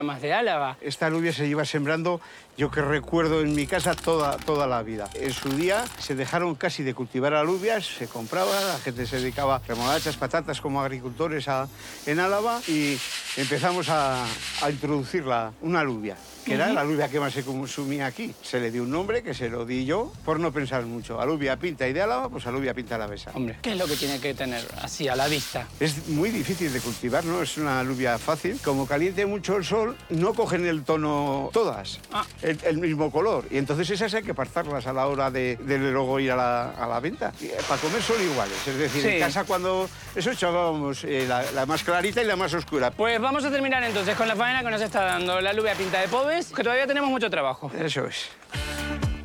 más de Álava. Esta alubia se lleva sembrando, yo que recuerdo en mi casa, toda la vida. En su día se dejaron casi de cultivar alubias, se compraba, la gente se dedicaba a remolachas, patatas como agricultores en Álava y empezamos a introducir una alubia, que era la alubia que más se consumía aquí. Se le dio un nombre que se lo di yo por no pensar mucho. Alubia pinta y de Álava, pues alubia pinta alavesa. Hombre, ¿qué es lo que tiene que tener así a la vista? Es muy difícil de cultivar, ¿no? Es una alubia fácil. Como caliente mucho el sol, no cogen el tono todas, el mismo color. Y entonces esas hay que apartarlas a la hora de luego ir a la venta. Y, para comer son iguales. Es decir, en casa cuando eso echábamos la más clarita y la más oscura. Pues vamos a terminar entonces con la faena que nos está dando la alubia pinta de Pobes, que todavía tenemos mucho trabajo. Eso es.